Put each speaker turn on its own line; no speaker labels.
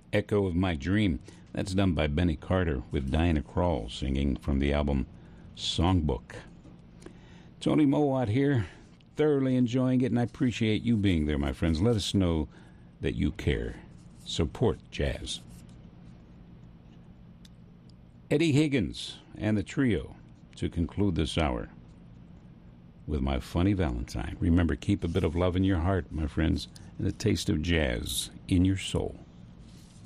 Echo of My Dream. That's done by Benny Carter with Diana Krall singing from the album Songbook. Tony Mowat here, thoroughly enjoying it, and I appreciate you being there, my friends. Let us know that you care. Support jazz. Eddie Higgins and the trio to conclude this hour with My Funny Valentine. Remember, keep a bit of love in your heart, my friends, and a taste of jazz in your soul.